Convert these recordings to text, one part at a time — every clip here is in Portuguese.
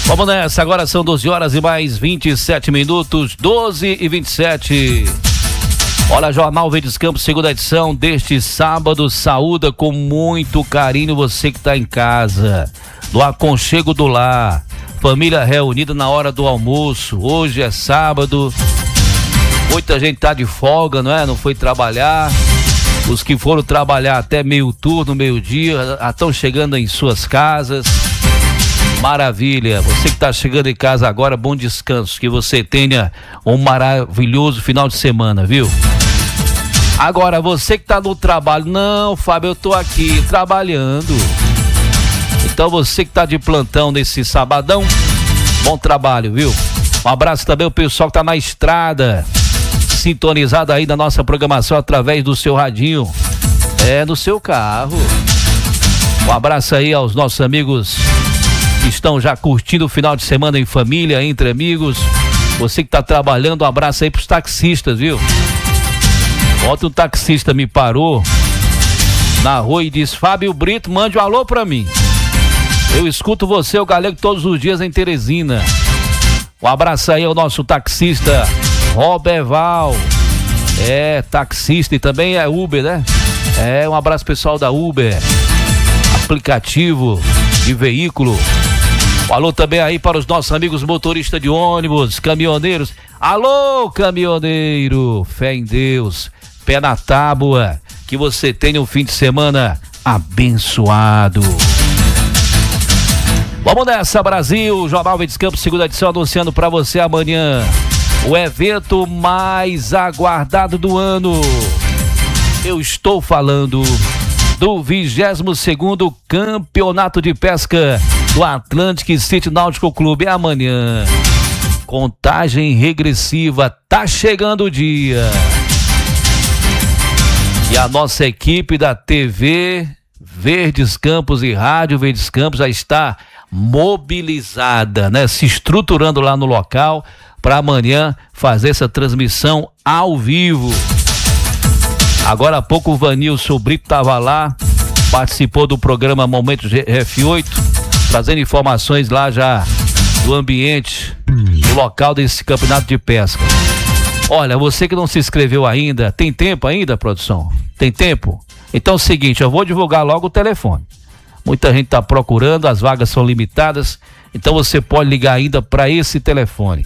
Vamos nessa, agora são 12 horas e mais 27 minutos, 12h27. Olha, Jornal Verdes Campos, segunda edição deste sábado, saúda com muito carinho você que está em casa, do aconchego do lar, família reunida na hora do almoço. Hoje é sábado, muita gente tá de folga, não é? Não foi trabalhar. Os que foram trabalhar até meio turno, meio-dia, estão chegando em suas casas. Maravilha, você que está chegando em casa agora, bom descanso, que você tenha um maravilhoso final de semana, viu? Agora, você que está no trabalho, não, Fábio, eu tô aqui trabalhando. Então você que está de plantão nesse sabadão, bom trabalho, viu? Um abraço também ao pessoal que está na estrada, sintonizado aí na nossa programação através do seu radinho, no seu carro. Um abraço aí aos nossos amigos que estão já curtindo o final de semana em família, entre amigos. Você que está trabalhando, um abraço aí pros taxistas, viu? Ontem um taxista me parou na rua e disse: Fábio Brito, mande um alô pra mim. Eu escuto você, o Galego, todos os dias em Teresina. Um abraço aí ao nosso taxista Roberval. Taxista e também é Uber, né? Um abraço pessoal da Uber, aplicativo de veículo. Alô também aí para os nossos amigos motoristas de ônibus, caminhoneiros. Alô, caminhoneiro, fé em Deus, pé na tábua, que você tenha um fim de semana abençoado. Vamos nessa, Brasil. Jornal Verdes Campos, segunda edição, anunciando para você amanhã o evento mais aguardado do ano. Eu estou falando do 22º Campeonato de Pesca do Atlantic City Náutico Clube. É amanhã. Contagem regressiva, tá chegando o dia. E a nossa equipe da TV Verdes Campos e Rádio Verdes Campos já está mobilizada, né? Se estruturando lá no local para amanhã fazer essa transmissão ao vivo. Agora há pouco o Vanilson Brito estava lá, participou do programa Momentos F8, trazendo informações lá já do ambiente, do local desse campeonato de pesca. Olha, você que não se inscreveu ainda, tem tempo ainda, produção? Tem tempo? Então é o seguinte, eu vou divulgar logo o telefone. Muita gente está procurando, as vagas são limitadas, então você pode ligar ainda para esse telefone.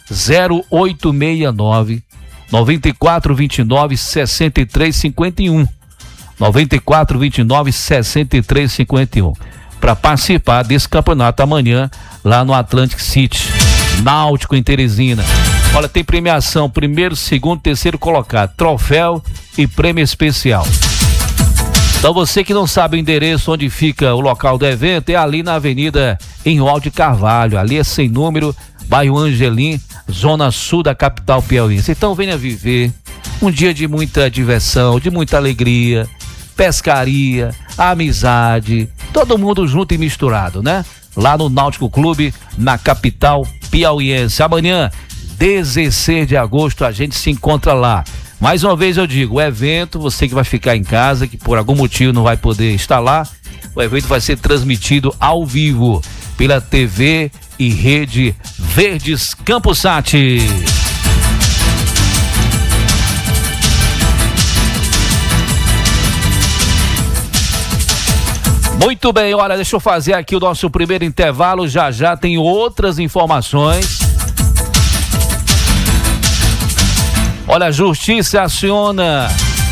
0869 9429 6351. 9429 6351. Para participar desse campeonato amanhã lá no Atlantic City Náutico em Teresina. Olha, tem premiação, primeiro, segundo, terceiro colocado, troféu e prêmio especial. Então você que não sabe o endereço onde fica o local do evento, é ali na Avenida Henrique de Carvalho, ali é sem número, bairro Angelim, zona sul da capital piauiense. Então venha viver um dia de muita diversão, de muita alegria, pescaria, amizade, todo mundo junto e misturado, né? Lá no Náutico Clube, na capital piauiense. Amanhã, 16 de agosto, a gente se encontra lá. Mais uma vez eu digo, o evento, você que vai ficar em casa, que por algum motivo não vai poder estar lá, o evento vai ser transmitido ao vivo pela TV e Rede Verdes Campos Sat. Muito bem, olha, deixa eu fazer aqui o nosso primeiro intervalo, já tem outras informações. Olha, a Justiça aciona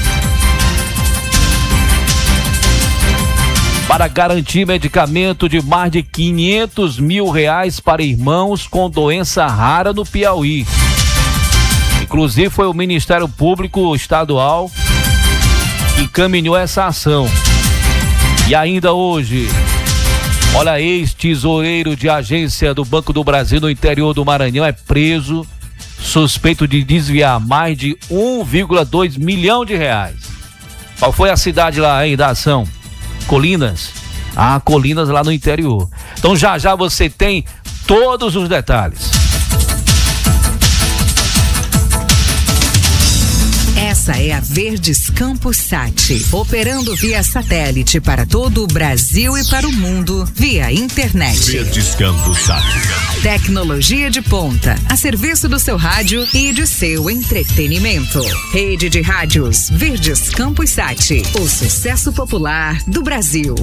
para garantir medicamento de mais de R$500 mil para irmãos com doença rara no Piauí. Inclusive foi o Ministério Público Estadual que encaminhou essa ação. E ainda hoje, olha, ex-tesoureiro de agência do Banco do Brasil no interior do Maranhão é preso, suspeito de desviar mais de R$1,2 milhão. Qual foi a cidade lá, hein, da ação? Colinas. Colinas lá no interior. Então já você tem todos os detalhes. Essa é a Verdes Campos Sat, operando via satélite para todo o Brasil e para o mundo via internet. Verdes Campos Sat. Tecnologia de ponta, a serviço do seu rádio e de seu entretenimento. Rede de rádios Verdes Campos Sat, o sucesso popular do Brasil.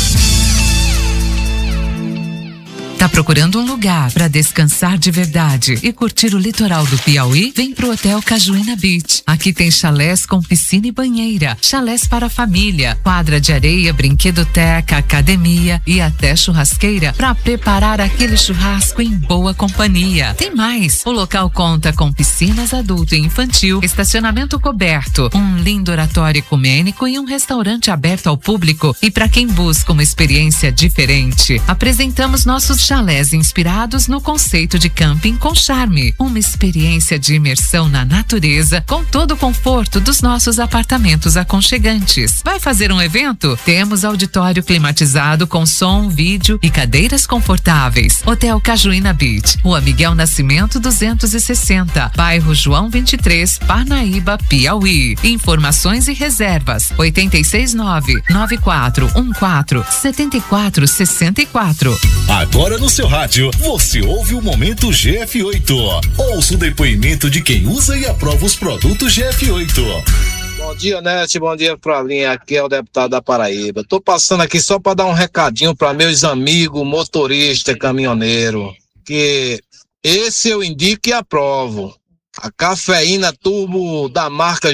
Tá procurando um lugar para descansar de verdade e curtir o litoral do Piauí? Vem pro Hotel Cajuína Beach. Aqui tem chalés com piscina e banheira, chalés para a família, quadra de areia, brinquedoteca, academia e até churrasqueira para preparar aquele churrasco em boa companhia. Tem mais! O local conta com piscinas adulto e infantil, estacionamento coberto, um lindo oratório ecumênico e um restaurante aberto ao público. E para quem busca uma experiência diferente, apresentamos nossos chalés inspirados no conceito de camping com charme. Uma experiência de imersão na natureza com todo o conforto dos nossos apartamentos aconchegantes. Vai fazer um evento? Temos auditório climatizado com som, vídeo e cadeiras confortáveis. Hotel Cajuína Beach, Rua Miguel Nascimento 260, bairro João 23, Parnaíba, Piauí. Informações e reservas 869-9414-7464. Agora no seu rádio, você ouve o Momento GF8. Ouça o depoimento de quem usa e aprova os produtos GF8. Bom dia, Nete. Bom dia, Fralinha. Aqui é o deputado da Paraíba. Tô passando aqui só para dar um recadinho para meus amigos motoristas, caminhoneiro, que esse eu indico e aprovo. A cafeína turbo da marca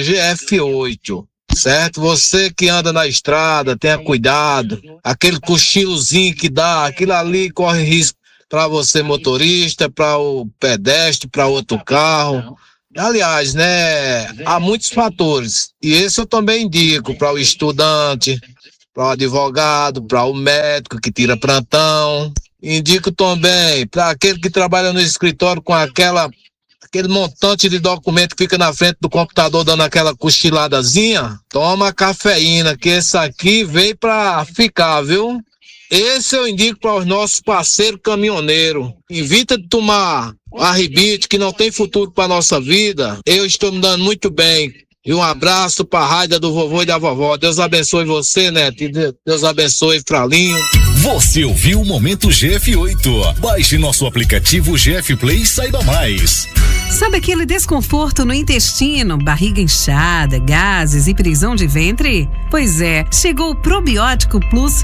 GF8. Certo? Você que anda na estrada, tenha cuidado. Aquele cochilozinho que dá, aquilo ali corre risco para você motorista, para o pedestre, para outro carro. Aliás, né, há muitos fatores. E esse eu também indico para o estudante, para o advogado, para o médico que tira plantão. Indico também para aquele que trabalha no escritório com aquele montante de documento que fica na frente do computador dando aquela cochiladazinha. Toma cafeína, que esse aqui veio pra ficar, viu? Esse eu indico para os nossos parceiros caminhoneiros. Evita de tomar arribite, que não tem futuro para nossa vida. Eu estou me dando muito bem. E um abraço para a rádio do vovô e da vovó. Deus abençoe você, Neto. Deus abençoe, Fralinho. Você ouviu o Momento GF8. Baixe nosso aplicativo GF Play e saiba mais. Sabe aquele desconforto no intestino, barriga inchada, gases e prisão de ventre? Pois é, chegou o Probiótico Plus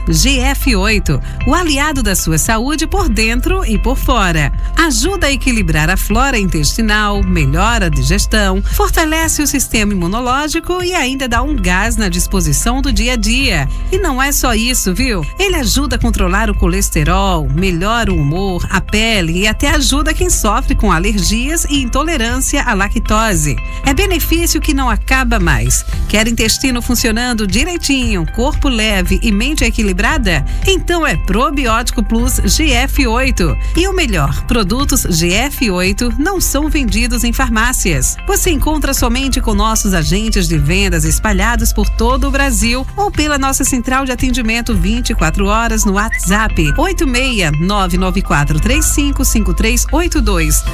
GF8, o aliado da sua saúde por dentro e por fora. Ajuda a equilibrar a flora intestinal, melhora a digestão, fortalece o sistema imunológico e ainda dá um gás na disposição do dia a dia. E não é só isso, viu? Ele ajuda a controlar o colesterol, melhora o humor, a pele e até ajuda quem sofre com alergias e intolerância à lactose. É benefício que não acaba mais. Quer intestino funcionando direitinho, corpo leve e mente equilibrada? Então é Probiótico Plus GF8. E o melhor, produtos GF8 não são vendidos em farmácias. Você encontra somente com nossos agentes de vendas espalhados por todo o Brasil ou pela nossa central de atendimento 24 horas no WhatsApp 86-994355382.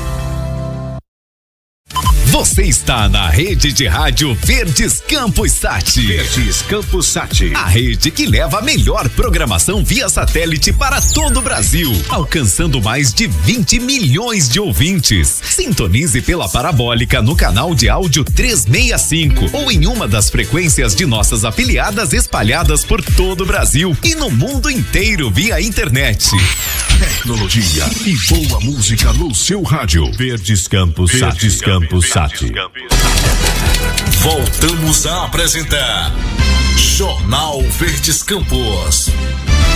Você está na rede de rádio Verdes Campos Sat. Verdes Campos Sat. A rede que leva a melhor programação via satélite para todo o Brasil, alcançando mais de 20 milhões de ouvintes. Sintonize pela parabólica no canal de áudio 365 ou em uma das frequências de nossas afiliadas espalhadas por todo o Brasil e no mundo inteiro via internet. Tecnologia e boa música no seu rádio. Verdes Campos Sat. Verdes Campos Sat. Voltamos a apresentar Jornal Verdes Campos.